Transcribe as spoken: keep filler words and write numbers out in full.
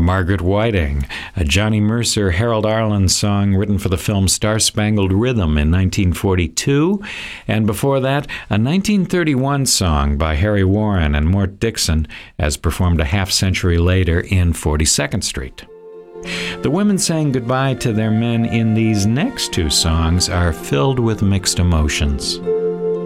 Margaret Whiting, a Johnny Mercer, Harold Arlen song written for the film Star-Spangled Rhythm in nineteen forty-two, and before that, a nineteen thirty-one song by Harry Warren and Mort Dixon, as performed a half century later in forty-second Street. The women saying goodbye to their men in these next two songs are filled with mixed emotions.